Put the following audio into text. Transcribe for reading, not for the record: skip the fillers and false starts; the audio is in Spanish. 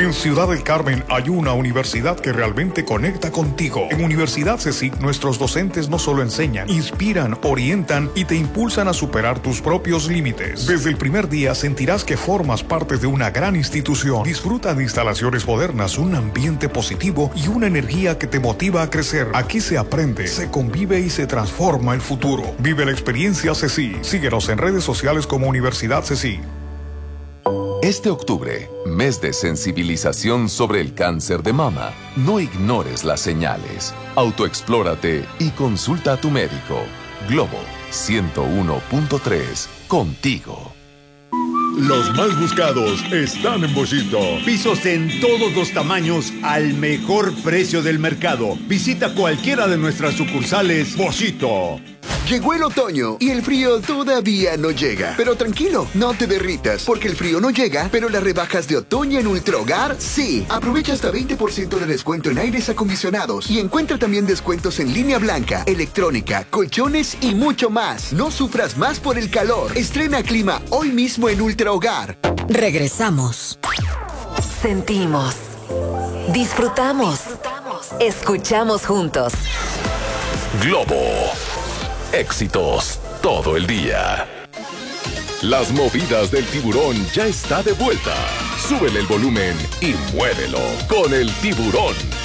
En Ciudad del Carmen hay una universidad que realmente conecta contigo. En Universidad CSIC, nuestros docentes no solo enseñan, inspiran, orientan y te impulsan a superar tus propios límites. Desde el primer día sentirás que formas parte de una gran institución. Disfruta de instalaciones modernas, un ambiente positivo y una energía que te motiva a crecer. Aquí se aprende, se convive y se transforma el futuro. Vive la experiencia CSIC. Síguenos en redes sociales como Universidad CSIC. Este octubre, mes de sensibilización sobre el cáncer de mama. No ignores las señales. Autoexplórate y consulta a tu médico. Globo 101.3, contigo. Los más buscados están en Boschito. Pisos en todos los tamaños al mejor precio del mercado. Visita cualquiera de nuestras sucursales Boschito. Llegó el otoño y el frío todavía no llega. Pero tranquilo, no te derritas, porque el frío no llega, pero las rebajas de otoño en Ultrahogar sí. Aprovecha hasta 20% de descuento en aires acondicionados y encuentra también descuentos en línea blanca, electrónica, colchones y mucho más. No sufras más por el calor. Estrena clima hoy mismo en Ultrahogar. Regresamos. Sentimos. Disfrutamos. Escuchamos juntos. Globo. Éxitos todo el día. Las movidas del tiburón ya está de vuelta. Súbele el volumen y muévelo con el tiburón.